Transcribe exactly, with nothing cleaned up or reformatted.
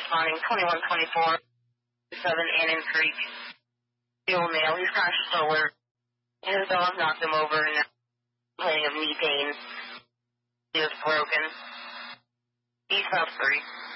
responding twenty-one twenty-four, seven Annan Creek. The old male, he's conscious to alert. His dog knocked him over and complaining of knee pain. He was broken. East South three.